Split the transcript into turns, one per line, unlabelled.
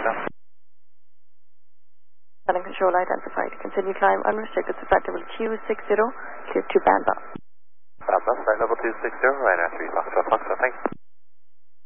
Foxtrot.
Landing control identified. Continue climb unrestricted to flight level 260, clear to Bandba.
Bandba, flight level 260, right after 3 Foxtrot, thanks.